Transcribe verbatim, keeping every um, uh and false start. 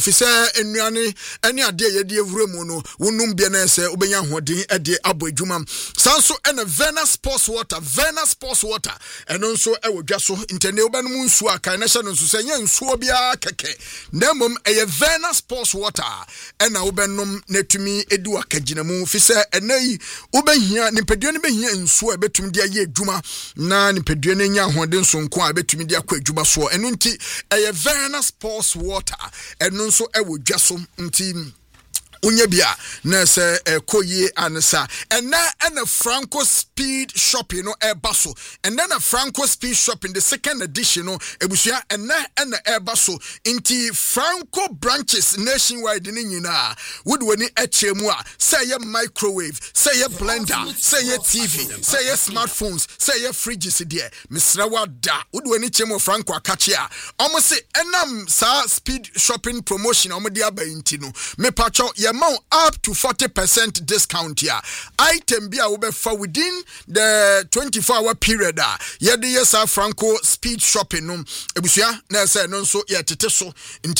Fise enuane ene ade ye de ewure mu no wonum bia na se obenya hoden ade abo adwuma sanso ena Vena Sports Water Vena Sports Water eno nso ewo dwa so intene obanum nsu aka na hye no nso se nya nsuo bia keke na mom eye Vena Sports Water ena obenum netumi edu akagina mu fise enayi obehia nipadua ne behia nsuo ebetumi de aye adwuma na nipadua ne nya hoden so nko a betumi de akwa adwuma so eno nti eye Vena Sports Water eno so ewo dwa so nti unya bia na se ekoyi ansa ena ena Franco Speed Shopping no ebaso and then a Franco Speed Shopping the second edition no ebusia ena ena ebaso inti Franco branches nationwide ni nyina would woni echemu a say ye microwave say ye blender say ye T V say ye smartphones say ye fridges there misra wada would woni chemu Franco akache a omo se enam sa Speed Shopping promotion omo dia ba inti no me pacho ye amount up to forty percent discount here. Item be a for within the twenty-four hour period. Yedi yes, Franco Speed Shopping. No, ebusia na say no so yet so.